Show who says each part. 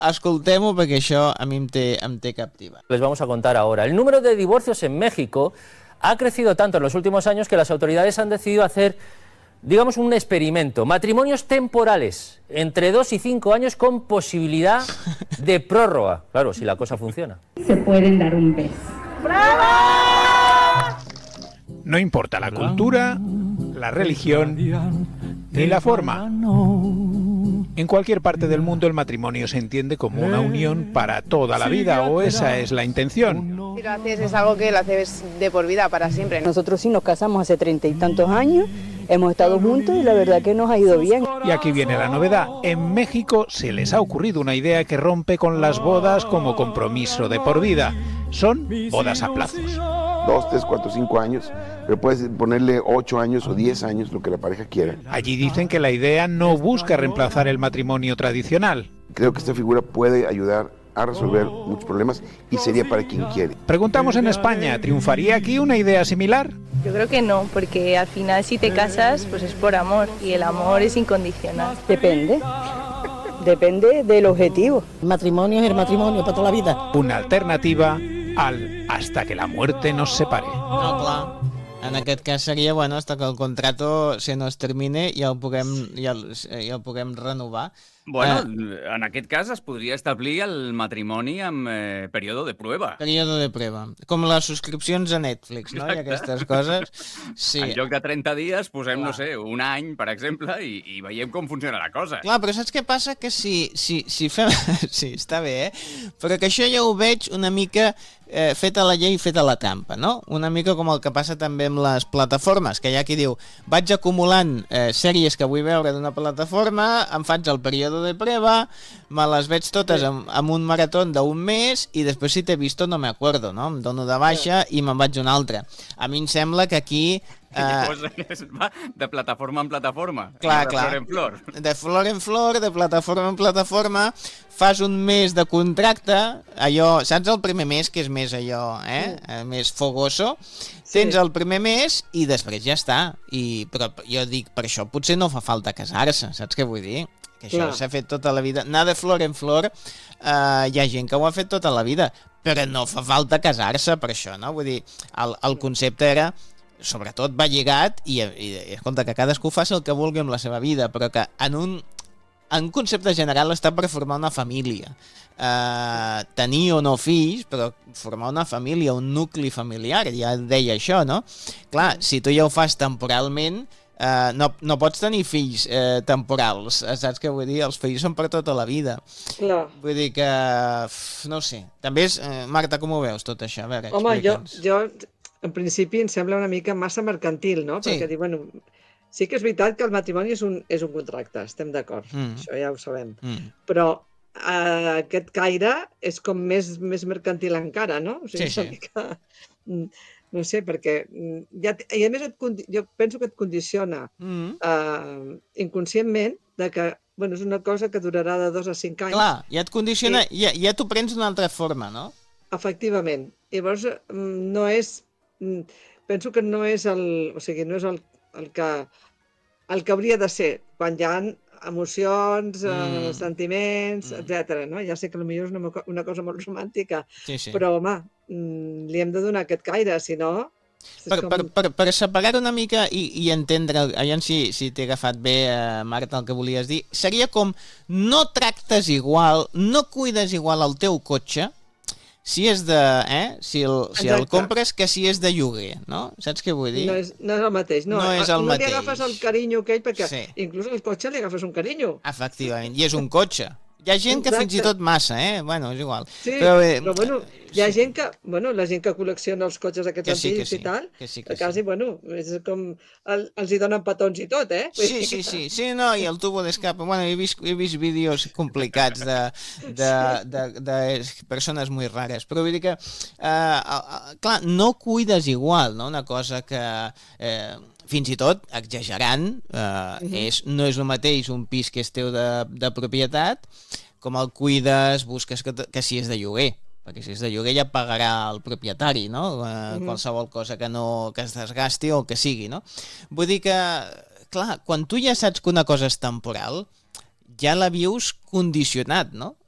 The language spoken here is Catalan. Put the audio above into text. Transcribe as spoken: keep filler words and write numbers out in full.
Speaker 1: escoltem-ho perquè això a mi em té, em té captiva.
Speaker 2: Les vamos a contar ahora. El número de divorcios en México ha crecido tanto en los últimos años que las autoridades han decidido hacer, digamos, un experimento. Matrimonios temporales, entre dos y cinco años con posibilidad de prórroga. Claro, si la cosa funciona.
Speaker 3: Se pueden dar un beso.
Speaker 4: ¡Bravo! No importa la cultura, la religión ni la forma. En cualquier parte del mundo el matrimonio se entiende como una unión para toda la vida, o esa es la intención.
Speaker 5: Si lo haces es algo que lo haces de por vida, para siempre.
Speaker 6: Nosotros sí nos casamos hace treinta y tantos años, hemos estado juntos y la verdad que nos ha ido bien.
Speaker 4: Y aquí viene la novedad. En México se les ha ocurrido una idea que rompe con las bodas como compromiso de por vida. Son bodas a plazos.
Speaker 7: Dos, tres, cuatro, cinco años, pero puedes ponerle ocho años o diez años, lo que la pareja quiera.
Speaker 4: Allí dicen que la idea no busca reemplazar el matrimonio tradicional.
Speaker 7: Creo que esta figura puede ayudar a resolver muchos problemas y sería para quien quiere.
Speaker 4: Preguntamos en España, ¿triunfaría aquí una idea similar?
Speaker 8: Yo creo que no, porque al final si te casas, pues es por amor, y el amor es incondicional.
Speaker 6: Depende. Depende del objetivo.
Speaker 9: El matrimonio es el matrimonio para toda la vida.
Speaker 4: Una alternativa al hasta que la muerte nos separe.
Speaker 1: No, clar. En aquest cas seria, bueno, hasta que el contrato se nos termine i el puguem, i el, i el puguem renovar.
Speaker 10: Bueno, eh, en aquest cas es podria establir el matrimoni amb eh, període de prueba.
Speaker 1: Període de prueba. Com les subscripcions a Netflix, no?
Speaker 10: Exacte.
Speaker 1: I aquestes coses. Sí.
Speaker 10: En lloc de trenta dies posem,
Speaker 1: Clar.
Speaker 10: no sé, un any, per exemple, i, i veiem com funciona la cosa.
Speaker 1: Clar, però saps què passa? Que si, si, si fem... Sí, està bé, eh? Però que això ja ho veig una mica eh, feta la llei, feta la trampa, no? Una mica com el que passa també amb les plataformes, que hi ha qui diu, vaig acumulant eh, sèries que vull veure d'una plataforma, em faig el període de prueba, me les veig totes amb, amb un marató d'un mes i després si t'he visto no me acuerdo, no? Em dono de baixa i me'n vaig a una altra. A mi em sembla que aquí...
Speaker 10: Uh... Llavors va de plataforma en plataforma,
Speaker 1: clar,
Speaker 10: de
Speaker 1: clar.
Speaker 10: flor en flor.
Speaker 1: De flor en flor, de plataforma en plataforma, fas un mes de contracte, allò, saps el primer mes que és més allò, eh? Sí. Més fogoso, tens el primer mes i després ja està. I, però jo dic, per això potser no fa falta casar-se, saps què vull dir? Que això s'ha fet tota la vida. Anar de flor en flor, eh, hi ha gent que ho ha fet tota la vida, però no fa falta casar-se per això, no? Vull dir, el, el concepte era... sobretot va lligat i, i, i escolta, que cadascú faci el que vulgui amb la seva vida, però que en un, en un concepte general està per formar una família. Uh, tenir o no fills, però formar una família, un nucli familiar, ja deia això, no? Clar, si tu ja ho fas temporalment, uh, no, no pots tenir fills uh, temporals, saps què vull dir? Els fills són per tota la vida.
Speaker 11: Clar.
Speaker 1: Vull dir que, no sé, també és... Uh, Marta, com ho veus tot això? A veure,
Speaker 11: home, jo, jo en principi em sembla una mica massa mercantil, no?
Speaker 1: Sí.
Speaker 11: Perquè dic, bueno, sí que és veritat que el matrimoni és un, és un contracte, estem d'acord, mm. això ja ho sabem, mm. però uh, aquest caire és com més, més mercantil encara, no? O sigui, sí, sí. Mica, no sé, perquè ja, i a més et, jo penso que et condiciona mm. uh, inconscientment de que bueno, és una cosa que durarà de dos a cinc anys.
Speaker 1: Clar, ja et condiciona, I, ja, ja t'ho prens d'una altra forma, no?
Speaker 11: Efectivament. Llavors, no és... Penso que no és el... O sigui, no és el, el, que, el que hauria de ser, quan hi ha emocions, mm. eh, sentiments, mm. etcètera. No? Ja sé que potser és una, una cosa molt romàntica, sí, sí. però, home, li hem de donar aquest caire, si no...
Speaker 1: Per, com... per, per, per separar una mica i, i entendre, aviam si, si t'he agafat bé, eh, Marta, el que volies dir, seria com no tractes igual, no cuides igual el teu cotxe, si és de, eh, si el, si el compres que si és de lloguer, no? Saps què vull dir?
Speaker 11: No és, no és el mateix. No,
Speaker 1: no és el
Speaker 11: no
Speaker 1: mateix.
Speaker 11: li agafes el carinyo aquell, perquè sí. inclús al cotxe li agafes un carinyo.
Speaker 1: Efectivament, i és un cotxe. Hi ha gent que Exacte. fins i tot massa, eh? Bueno, és igual.
Speaker 11: Sí, però, eh, però bueno, hi ha sí. gent que, bueno, la gent que col·lecciona els cotxes aquests
Speaker 1: sí,
Speaker 11: antics
Speaker 1: sí,
Speaker 11: i tal,
Speaker 1: que sí,
Speaker 11: que,
Speaker 1: que
Speaker 11: quasi,
Speaker 1: sí.
Speaker 11: bueno, és com, el, els hi donen petons i tot, eh?
Speaker 1: Sí, sí, sí, sí, no, i el tubo d'escape, bueno, he vist, he vist vídeos complicats de, de, de, de, de persones molt rares, però vull dir que, eh, clar, no cuides igual, no?, una cosa que... Eh, fins i tot, exagerant, eh, uh-huh. és, no és el mateix un pis que és teu de, de propietat, com el cuides, busques que, que si és de lloguer, perquè si és de lloguer ja pagarà el propietari, no? Eh, uh-huh. Qualsevol cosa que no que es desgasti o el que sigui, no? Vull dir que, clar, quan tu ja saps que una cosa és temporal, ja la vius condicionat, no?